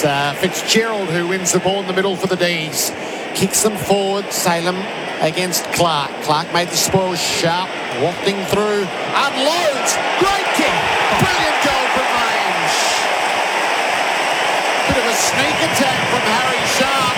It's Fitzgerald who wins the ball in the middle for the D's. Kicks them forward. Salem against Clark. Clark made the spoil sharp, wafting through, unloads. Great kick. Brilliant goal from range. Bit of a sneak attack from Harry Sharp.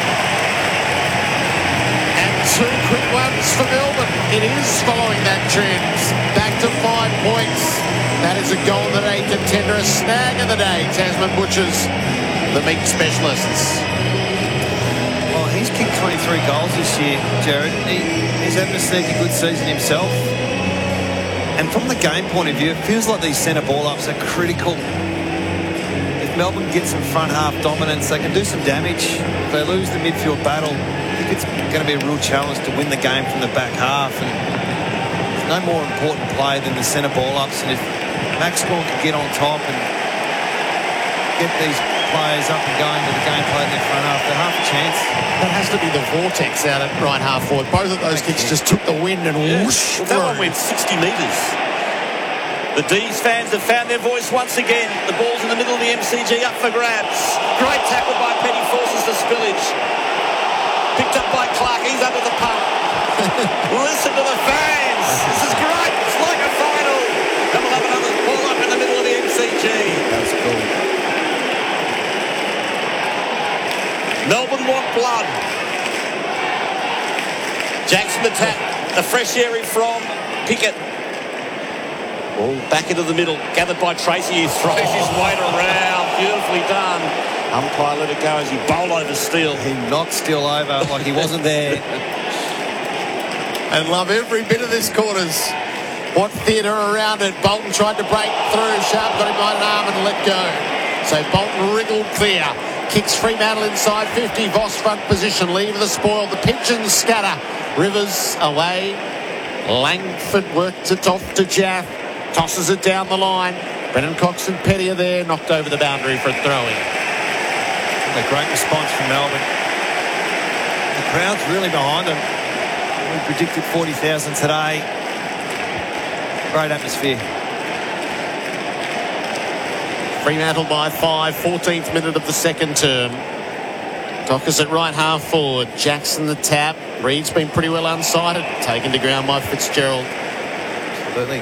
And two quick ones for Melbourne. It is following that trend. Back to 5 points. That is a Golden Day contender, a snag of the day. Tasman Butchers, the meat specialists. Well, he's kicked 23 goals this year, Jared. He's having a sneaky good season himself. And from the game point of view, it feels like these centre ball-ups are critical. If Melbourne gets some front half dominance, they can do some damage. If they lose the midfield battle, I think it's going to be a real challenge to win the game from the back half. And there's no more important play than the centre ball-ups. And if Maxwell can get on top and get these players up and going to the gameplay in their front half, they're half a chance. That has to be the vortex out at right half forward. Both of those kicks just took the wind and whoosh. Well, that one went 60 metres. The D's fans have found their voice once again. The ball's in the middle of the MCG, up for grabs. Great tackle by Petty, forces the spillage. Picked up by Clark, he's under the pump. Listen to the fans. This is great. It's like a final. And we'll have another ball up in the middle of the MCG. That's cool. Melbourne want blood. Jackson the tap. The fresh airy from Pickett. Ball back into the middle. Gathered by Tracy. He throws his weight around. Beautifully done. Umpire let it go as he bowled over Steele. He knocked Steele over like he wasn't there. And love every bit of this quarters. What theatre around it. Bolton tried to break through. Sharp got him by an arm and let go. So Bolton wriggled clear. Kicks Fremantle inside 50. Voss front position. Leave the spoil. The pigeons scatter. Rivers away. Langford works it off to Jaff. Tosses it down the line. Brennan Cox and Petty are there. Knocked over the boundary for a throw-in. A great response from Melbourne. The crowd's really behind them. We predicted 40,000 today. Great atmosphere. Fremantle by 5, 14th minute of the second term. Dockers at right half forward. Jackson the tap. Reed's been pretty well unsighted. Taken to ground by Fitzgerald. Absolutely.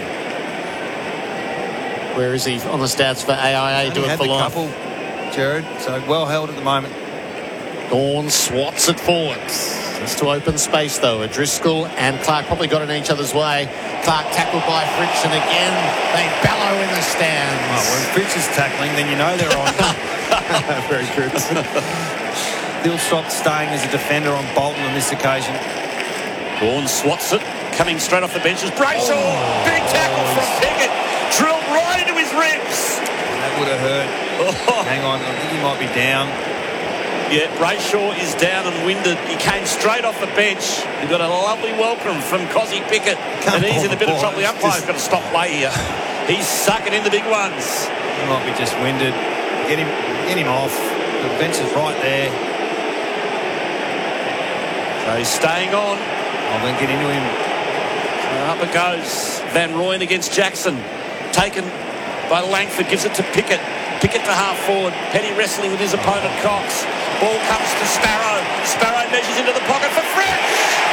Where is he on the stats for AIA? Do it for life. Couple, Jared, so well held at the moment. Gawn swats it forwards. Just to open space though. O'Driscoll and Clark probably got in each other's way. Clark tackled by Fritsch, and again they bellow in the stands. Oh, when Fritsch is tackling, then you know they're on. Very good. Dilstrop staying as a defender on Bolton on this occasion. Gawn swats it, coming straight off the benches. Brayshaw, big tackle from Pickett, drilled right into his ribs. That would have hurt. Hang on, I think he might be down. Yeah, Brayshaw is down and winded. He came straight off the bench. He got a lovely welcome from Cozzy Pickett. And he's in a bit of trouble. The umpire's got to stop play here. He's sucking in the big ones. He might be just winded. Get him off. The bench is right there. So he's staying on. I'll then get into him. Up it goes. Van Rooyen against Jackson. Taken by Langford. Gives it to Pickett. Pickett to half forward. Petty wrestling with his opponent Cox. Ball comes to Sparrow. Sparrow measures into the pocket for Fritsch.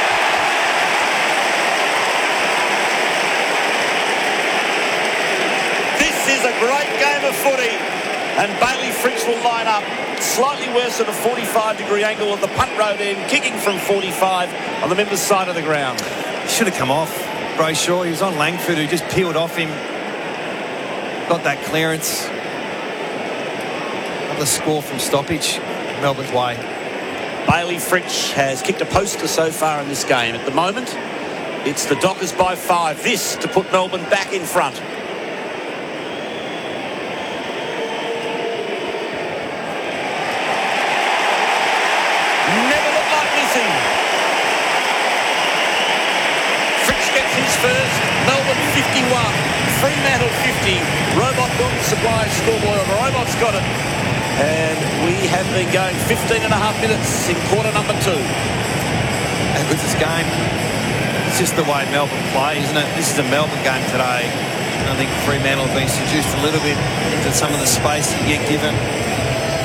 This is a great game of footy. And Bailey Fritsch will line up slightly worse at a 45-degree angle at the punt road end, kicking from 45 on the members' side of the ground. Should have come off. Brayshaw, he was on Langford, who just peeled off him. Got that clearance. Another score from stoppage. Melbourne's way. Bailey Fritsch has kicked a poster so far in this game. At the moment, it's the Dockers by 5. This to put Melbourne back in front. Never looked like missing. Fritsch gets his first. Melbourne 51. Fremantle 50. Robot Building Supplies scoreboard. Robot's got it. And we have been going 15 and a half minutes in quarter number 2. How good's this game? It's just the way Melbourne play, isn't it? This is a Melbourne game today. And I think Fremantle have been seduced a little bit into some of the space you get given.